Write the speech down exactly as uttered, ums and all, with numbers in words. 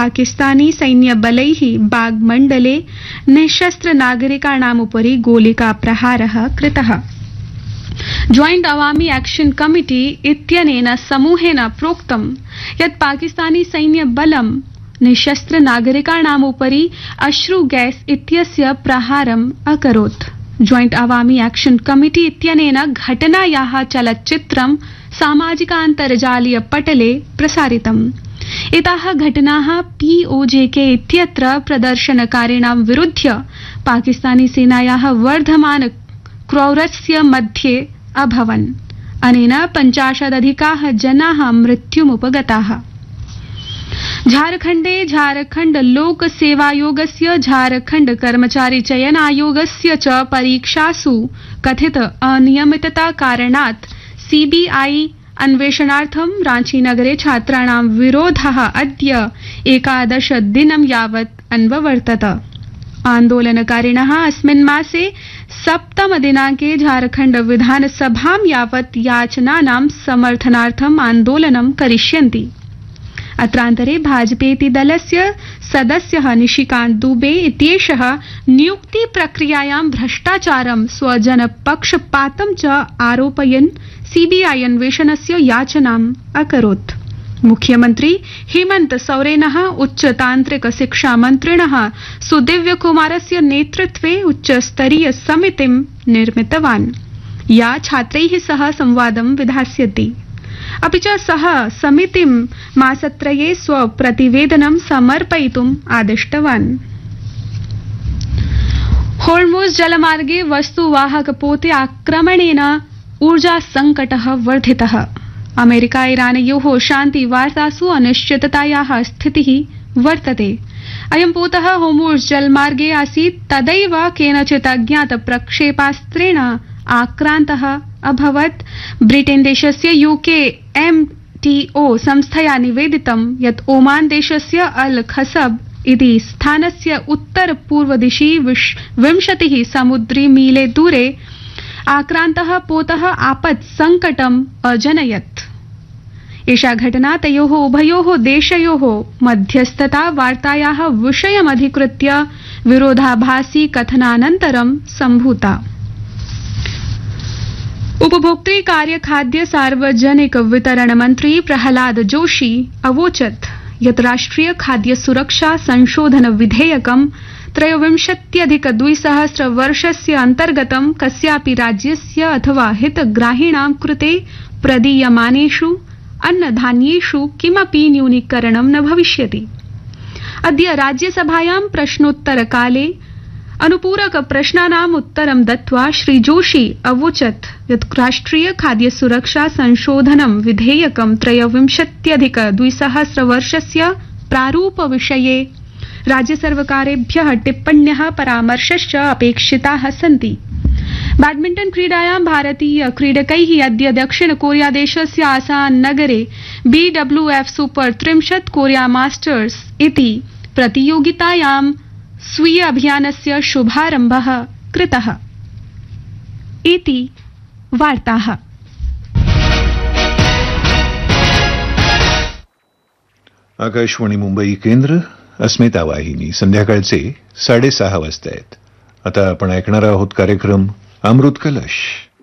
पाकिस्तानी सैन्यबलैः बागमण्डले निःशस्त्र नागरिकाणाम् उपरि गोलिकाप्रहारः कृतः। ज्वाइंट अवामी action committee इत्यनेन समूहेन प्रोक्तं यत् पाकिस्तानी सैन्यबलं निःशस्त्र नागरिकाणाम् उपरि अश्रु गैस इत्यस्य प्रहारम् अकरोत्। ज्वाइंट अवामी एक्शन कमिटी इत्यनेन घटनायाः चलच्चित्रं सामाजिकान्तर्जालीय पटले प्रसारितम्। एताः घटनाः पीओजेके इत्यत्र प्रदर्शनकारिणां विरुध्य पाकिस्तानी सेनायाः वर्धमान क्रौरस्य मध्ये अभवन्। अनेन पञ्चाशदधिकाः जनाः मृत्युमुपगताः। झारखण्डे झारखण्ड लोक सेवायोगस्य झारखण्ड कर्मचारी चयन आयोगस्य च परीक्षासु कथित अनियमितता कारणात् सीबीआई अन्वेषणार्थं रांचीनगरे छात्राणां विरोधः अद्य एकादश दिनं यावत् अन्ववर्तत। आन्दोलनकारिणः अस्मिन् मासे सप्तम दिनाङ्के झारखण्ड विधानसभां यावत् याचनानां समर्थनार्थम् आन्दोलनं करिष्यन्ति। अत्रान्तरे भाजपेति दलस्य सदस्यः निशिकान्त दुबे इत्येषः नियुक्ति प्रक्रियायां भ्रष्टाचारं स्वजनपक्षपातं च आरोपयन् सीबीआई अन्वेषणस्य याचनाम् अकरोत्। मुख्यमन्त्री हेमन्त सोरेनः उच्चतान्त्रिक शिक्षा मन्त्रिणः सुदिव्य कुमारस्य नेतृत्वे उच्चस्तरीय समितिं निर्मितवान्, या छात्रैः सह संवादं विधास्यति। अपि च सः समितिं मासत्रये स्वप्रतिवेदनं समर्पयितुम् आदिष्टवान्। होर्मुज़ जलमार्गे वस्तुवाहकपोते आक्रमणेन ऊर्जा संकटः वर्धितः। अमेरिका ईरानयोः शान्तिवार्तासु अनिश्चिततायाः स्थितिः वर्तते। अयं पोतः होर्मुज़ जलमार्गे आसीत्, तदैव केनचित् अज्ञात प्रक्षेपास्त्रेण आक्रान्तः अभवत्। ब्रिटेन देशस्य यूके एमटीओ संस्थया निवेदितं यत् ओमान देशस्य अल खसब इति स्थानस्य उत्तर पूर्व दिशि विंशतिः समुद्री मीले दूरे आक्रान्तः पोतः आपत् संकटम् अजनयत्। एषा घटना तयोः उभयोः देशयोः मध्यस्थता वार्तायाः विषयमधिकृत्य विरोधाभासी कथनानन्तरं सम्भूता। उपभोक्तृ कार्य खाद्य सार्वजनिक वितरण मंत्री प्रहलाद जोशी अवोचत् यत् राष्ट्रिय खाद्य सुरक्षा संशोधन विधेयकं त्रयोविंशत्यधिक द्विसहस्र वर्षस्य अन्तर्गतं कस्यापि राज्यस्य अथवा हितग्राहिणां कृते प्रदीयमानेषु अन्नधान्येषु किमपि न्यूनीकरणं न भविष्यति। अद्य राज्यसभायां प्रश्नोत्तरकाले अनुपूरक प्रश्नानाम् उत्तरं दत्त्वा श्री जोशी अवोचत् यत् राष्ट्रिय खाद्य सुरक्षा संशोधनं विधेयकं त्रयोविंशत्यधिक द्विसहस्र वर्षस्य प्रारूप विषये राज्यसर्वकारेभ्यः टिप्पण्यः परामर्शश्च अपेक्षिताः सन्ति। बैडमिण्टन क्रीडायां भारतीय क्रीडकैः अद्य दक्षिण कोरिया देशस्य आसान नगरे बीडब्ल्यूएफ सुपर त्रिंशत् कोरिया मास्टर्स इति प्रतियोगितायां स्वीय अभियानस्य शुभारम्भः कृतः। इति वार्ताः। आकाशवाणी मुंबई केंद्र, अस्मिता वाहिनी, संध्याकाळचे साडेसहा वाजता आहेत। आता आपण ऐकणार आहोत कार्यक्रम अमृत कलश।